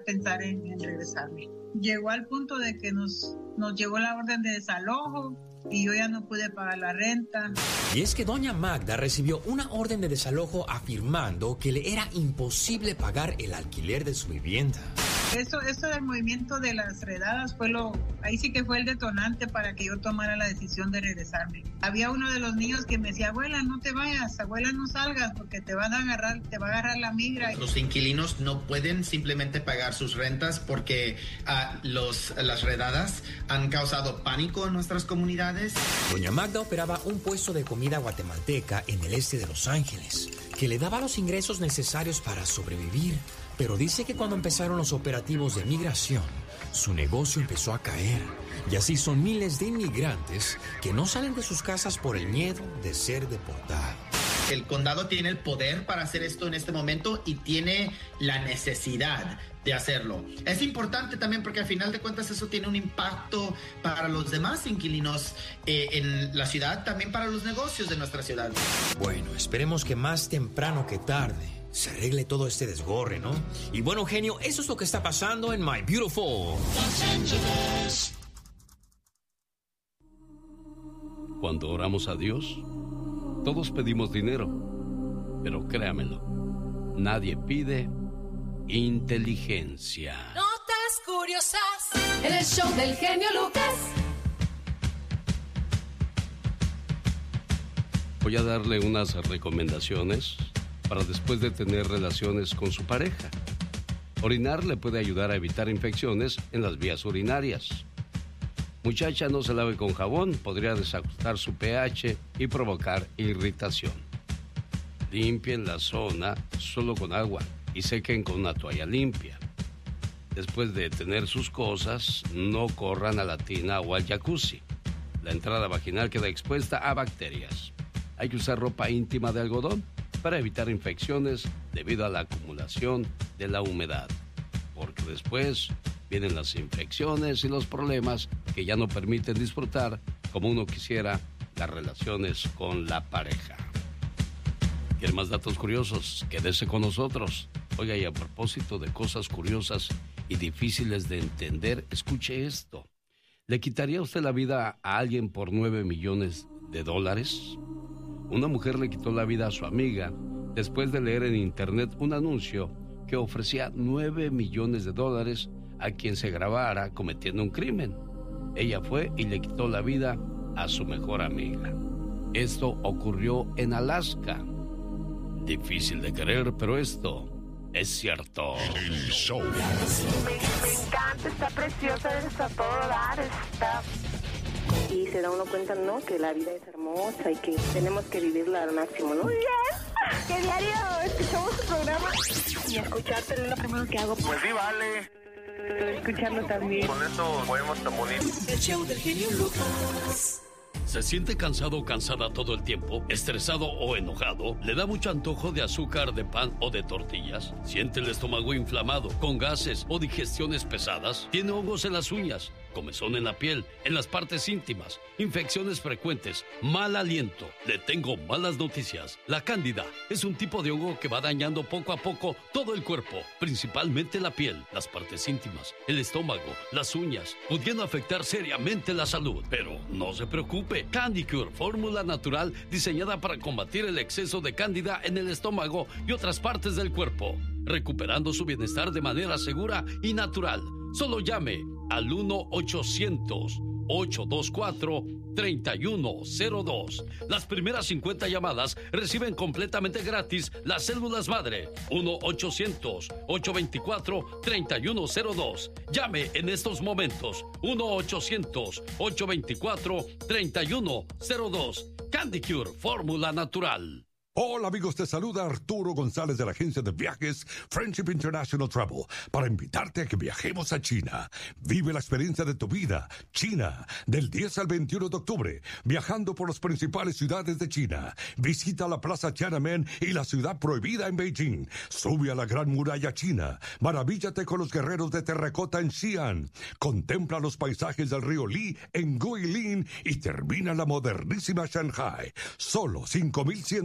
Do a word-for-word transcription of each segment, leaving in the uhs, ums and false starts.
pensar en, en regresarme. Llegó al punto de que nos, nos llegó la orden de desalojo y yo ya no pude pagar la renta. Y es que doña Magda recibió una orden de desalojo afirmando que le era imposible pagar el alquiler de su vivienda. Eso, eso del movimiento de las redadas fue lo, ahí sí que fue el detonante para que yo tomara la decisión de regresarme. Había uno de los niños que me decía, abuela, no te vayas, abuela, no salgas porque te van a agarrar, te va a agarrar la migra. Los inquilinos no pueden simplemente pagar sus rentas porque uh, los, las redadas han causado pánico en nuestras comunidades. Doña Magda operaba un puesto de comida guatemalteca en el este de Los Ángeles, que le daba los ingresos necesarios para sobrevivir. Pero dice que cuando empezaron los operativos de migración, su negocio empezó a caer. Y así son miles de inmigrantes que no salen de sus casas por el miedo de ser deportados. El condado tiene el poder para hacer esto en este momento y tiene la necesidad de hacerlo. Es importante también porque al final de cuentas eso tiene un impacto para los demás inquilinos eh, en la ciudad, también para los negocios de nuestra ciudad. Bueno, esperemos que más temprano que tarde se arregle todo este desgorre, ¿no? Y bueno, genio, eso es lo que está pasando en My Beautiful Los Angeles. Cuando oramos a Dios, todos pedimos dinero, pero créamelo, nadie pide inteligencia. Notas curiosas en el show del genio Lucas. Voy a darle unas recomendaciones para después de tener relaciones con su pareja. Orinar le puede ayudar a evitar infecciones en las vías urinarias. Muchacha, no se lave con jabón, podría desajustar su pH y provocar irritación. Limpien la zona solo con agua y sequen con una toalla limpia. Después de tener sus cosas, no corran a la tina o al jacuzzi. La entrada vaginal queda expuesta a bacterias. Hay que usar ropa íntima de algodón para evitar infecciones debido a la acumulación de la humedad. Porque después vienen las infecciones y los problemas que ya no permiten disfrutar como uno quisiera las relaciones con la pareja. ¿Quieren más datos curiosos? Quédese con nosotros. Oiga, y a propósito de cosas curiosas y difíciles de entender, escuche esto. ¿Le quitaría usted la vida a alguien por nueve millones de dólares? Una mujer le quitó la vida a su amiga después de leer en internet un anuncio que ofrecía nueve millones de dólares a quien se grabara cometiendo un crimen. Ella fue y le quitó la vida a su mejor amiga. Esto ocurrió en Alaska. Difícil de creer, pero esto es cierto. El show. Me, me encanta, está preciosa, está todo dar, está... Y se da uno cuenta, ¿no?, que la vida es hermosa y que tenemos que vivirla al máximo, ¿no? Yes. Que diario escuchamos su programa y escucharte es lo primero que hago. Pues sí, vale. Estoy escuchando también. Con eso podemos tan bonito. El show del genio Lucas. ¿Se siente cansado o cansada todo el tiempo? ¿Estresado o enojado? ¿Le da mucho antojo de azúcar, de pan o de tortillas? ¿Siente el estómago inflamado, con gases o digestiones pesadas? ¿Tiene hongos en las uñas, comezón en la piel, en las partes íntimas, infecciones frecuentes, mal aliento? Le tengo malas noticias. La cándida es un tipo de hongo que va dañando poco a poco todo el cuerpo, principalmente la piel, las partes íntimas, el estómago, las uñas, pudiendo afectar seriamente la salud. Pero no se preocupe. Candy Cure, fórmula natural diseñada para combatir el exceso de cándida en el estómago y otras partes del cuerpo, recuperando su bienestar de manera segura y natural. Solo llame al uno ochocientos, ocho dos cuatro, tres uno cero dos. Las primeras cincuenta llamadas reciben completamente gratis las células madre. uno ochocientos, ocho dos cuatro, tres uno cero dos. Llame en estos momentos. uno ochocientos, ocho dos cuatro, tres uno cero dos. Candy Cure, fórmula natural. Hola amigos, te saluda Arturo González de la agencia de viajes Friendship International Travel para invitarte a que viajemos a China. Vive la experiencia de tu vida. China, del diez al veintiuno de octubre, viajando por las principales ciudades de China. Visita la Plaza Tiananmen y la ciudad prohibida en Beijing. Sube a la Gran Muralla China. Maravíllate con los guerreros de terracota en Xi'an. Contempla los paisajes del río Li en Guilin y termina la modernísima Shanghai. Solo cinco mil cien dólares.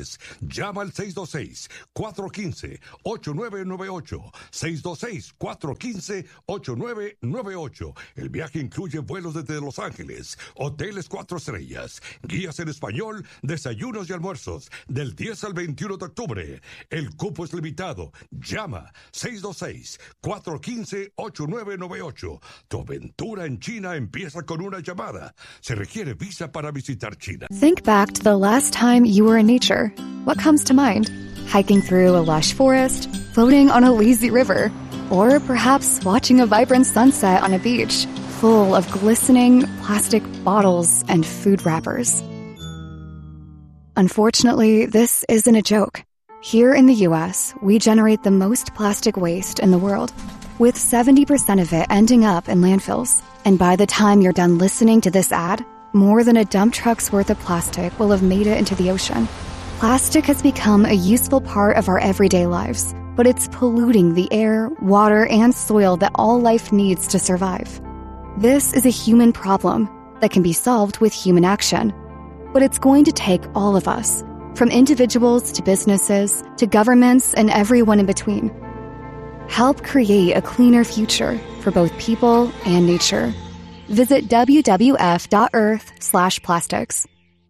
Ángeles. Llama al seis dos seis, cuatro uno cinco, ocho nueve nueve ocho. seis dos seis, cuatro uno cinco, ocho nueve nueve ocho. El viaje incluye vuelos desde Los Ángeles, hoteles cuatro estrellas, guías en español, desayunos y almuerzos, del diez al veintiuno de octubre. El cupo es limitado. Llama seis dos seis, cuatro uno cinco, ocho nueve nueve ocho. Tu aventura en China empieza con una llamada. Se requiere visa para visitar China. Think back to the last time you were in nature. What comes to mind? Hiking through a lush forest, floating on a lazy river, or perhaps watching a vibrant sunset on a beach full of glistening plastic bottles and food wrappers. Unfortunately, this isn't a joke. Here in the U S, we generate the most plastic waste in the world, with seventy percent of it ending up in landfills. And by the time you're done listening to this ad, more than a dump truck's worth of plastic will have made it into the ocean. Plastic has become a useful part of our everyday lives, but it's polluting the air, water, and soil that all life needs to survive. This is a human problem that can be solved with human action. But it's going to take all of us, from individuals to businesses to governments and everyone in between. Help create a cleaner future for both people and nature. Visit w w f dot earth slash plastics.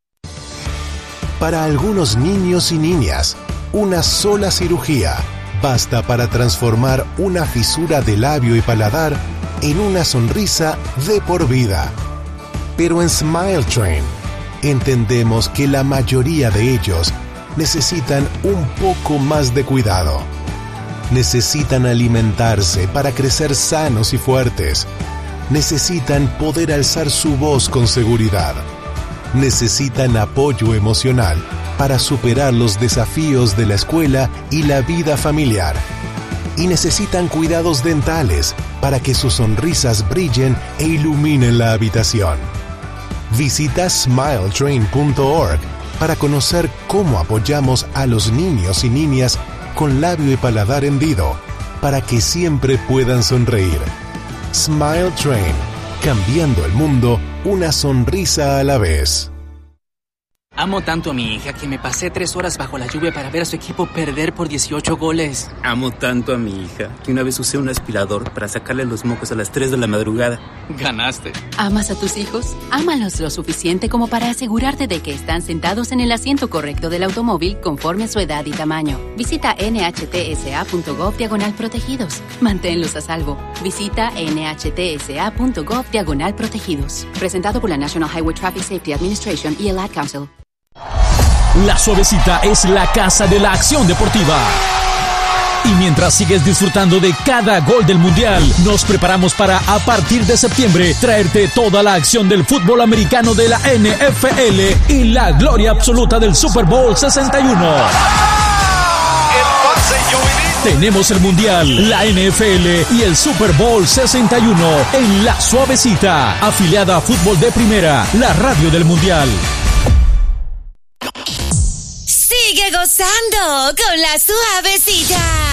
Para algunos niños y niñas, una sola cirugía basta para transformar una fisura de labio y paladar en una sonrisa de por vida. Pero en Smile Train entendemos que la mayoría de ellos necesitan un poco más de cuidado. Necesitan alimentarse para crecer sanos y fuertes. Necesitan poder alzar su voz con seguridad. Necesitan apoyo emocional para superar los desafíos de la escuela y la vida familiar. Y necesitan cuidados dentales para que sus sonrisas brillen e iluminen la habitación. Visita smile train punto org para conocer cómo apoyamos a los niños y niñas con labio y paladar hendido para que siempre puedan sonreír. Smile Train, cambiando el mundo una sonrisa a la vez. Amo tanto a mi hija que me pasé tres horas bajo la lluvia para ver a su equipo perder por dieciocho goles. Amo tanto a mi hija que una vez usé un aspirador para sacarle los mocos a las tres de la madrugada. Ganaste. ¿Amas a tus hijos? Ámalos lo suficiente como para asegurarte de que están sentados en el asiento correcto del automóvil conforme a su edad y tamaño. Visita nhtsa.gov diagonal protegidos. Manténlos a salvo. Visita nhtsa.gov diagonal protegidos. Presentado por la National Highway Traffic Safety Administration y el Ad Council. La Suavecita es la casa de la acción deportiva. Y mientras sigues disfrutando de cada gol del Mundial, nos preparamos para, a partir de septiembre, traerte toda la acción del fútbol americano de la N F L y la gloria absoluta del Super Bowl sesenta y uno. Tenemos el Mundial, la N F L y el Super Bowl sesenta y uno en La Suavecita, afiliada a Fútbol de Primera, la radio del Mundial. Sigue gozando con La Suavecita.